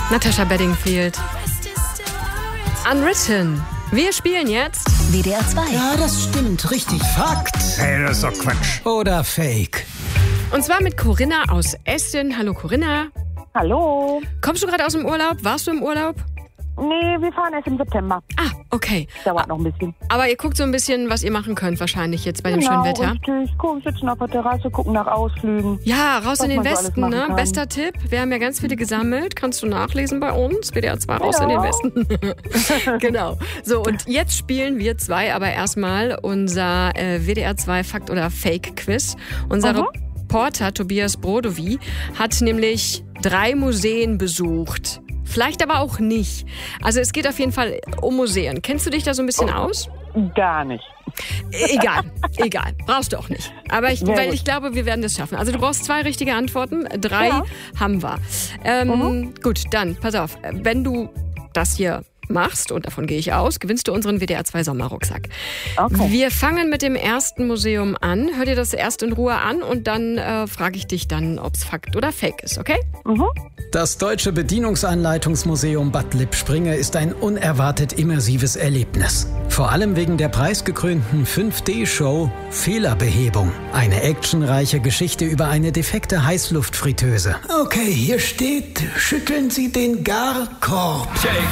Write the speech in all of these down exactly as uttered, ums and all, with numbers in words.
Natasha Bedingfield. Unwritten. Wir spielen jetzt W D R zwei. Ja, das stimmt. Richtig. Fakt. Hey, das ist doch Quatsch. Oder Fake. Und zwar mit Corinna aus Essen. Hallo Corinna. Hallo. Kommst du gerade aus dem Urlaub? Warst du im Urlaub? Nee, wir fahren erst im September. Ah, okay. Dauert noch ein bisschen. Aber ihr guckt so ein bisschen, was ihr machen könnt wahrscheinlich jetzt bei dem Genau, schönen Wetter. richtig. Guck, sitzen auf der Terrasse, gucken nach Ausflügen. Ja, raus Was in den man so alles Westen, machen ne? kann. Bester Tipp. Wir haben ja ganz viele gesammelt. Kannst du nachlesen bei uns. W D R zwei raus Ja. in den Westen. Genau. So, und jetzt spielen wir zwei aber erstmal unser äh, W D R zwei Fakt- oder Fake-Quiz. Unser Mhm. Reporter Tobias Brodowy hat nämlich drei Museen besucht. Vielleicht aber auch nicht. Also es geht auf jeden Fall um Museen. Kennst du dich da so ein bisschen aus? Gar nicht. Egal, egal. Brauchst du auch nicht. Aber ich, Sehr weil gut. ich glaube, wir werden das schaffen. Also du brauchst zwei richtige Antworten. Drei Ja. haben wir. Ähm, Gut, dann, pass auf. Wenn du das hier machst, und davon gehe ich aus, gewinnst du unseren W D R zwei Sommerrucksack. Okay. Wir fangen mit dem ersten Museum an. Hör dir das erst in Ruhe an und dann äh, frage ich dich dann, ob es Fakt oder Fake ist, okay? Mhm. Das Deutsche Bedienungsanleitungsmuseum Bad Lippspringe ist ein unerwartet immersives Erlebnis. Vor allem wegen der preisgekrönten fünf D-Show Fehlerbehebung. Eine actionreiche Geschichte über eine defekte Heißluftfritteuse. Okay, hier steht, schütteln Sie den Garkorb.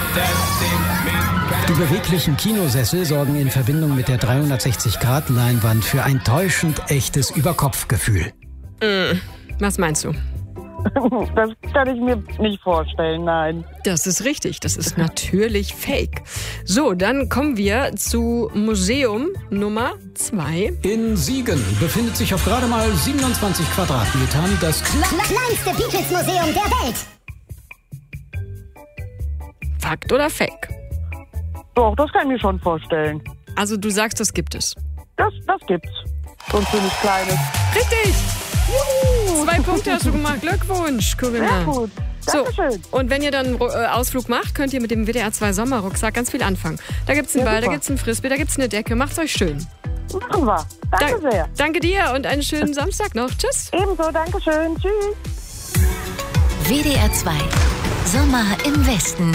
Die beweglichen Kinosessel sorgen in Verbindung mit der dreihundertsechzig Grad Leinwand für ein täuschend echtes Überkopfgefühl. Was meinst du? Das kann ich mir nicht vorstellen, nein. Das ist richtig, das ist natürlich Fake. So, dann kommen wir zu Museum Nummer zwei. In Siegen befindet sich auf gerade mal siebenundzwanzig Quadratmetern das Kleinste Beatles-Museum der Welt. Fakt oder Fake? Doch, das kann ich mir schon vorstellen. Also du sagst, das gibt es. Das, das gibt's. So ein schönes kleines. Richtig! Juhu. Zwei Punkte hast du gemacht. Glückwunsch, Corinna. Sehr gut. So, Dankeschön. und wenn ihr dann einen äh, Ausflug macht, könnt ihr mit dem W D R zwei Sommerrucksack ganz viel anfangen. Da gibt's einen Ja, Ball, da super. gibt's einen Frisbee, da gibt's eine Decke. Macht's euch schön. Machen wir. Danke Dank- sehr. Danke dir und einen schönen Samstag noch. Tschüss. Ebenso, Dankeschön. Tschüss. W D R zwei. Sommer im Westen.